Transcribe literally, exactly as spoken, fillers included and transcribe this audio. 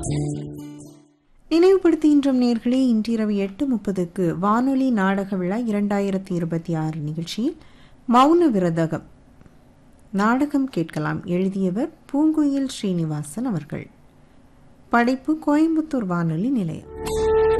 நினைவுபடுத்துகின்ற நேர்களே, இன்றிரவு எட்டு முப்பதுக்கு வானொலி நாடக விழா இரண்டாயிரத்தி இருபத்தி ஆறு நிகழ்ச்சியில் மௌன விரதகம் நாடகம் கேட்கலாம். எழுதியவர் பூங்குயில் ஸ்ரீனிவாசன் அவர்கள். படைப்பு கோயம்புத்தூர் வானொலி நிலையம்.